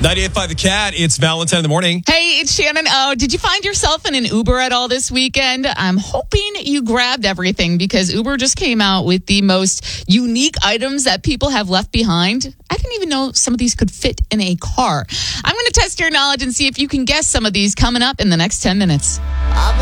98.5 The Cat, it's Valentine in the morning. Hey, it's Shannon. Oh, did you find yourself in an Uber at all this weekend? I'm hoping you grabbed everything because Uber just came out with the most unique items that people have left behind. I didn't even know some of these could fit in a car. I'm going to test your knowledge and see if you can guess some of these coming up in the next 10 minutes.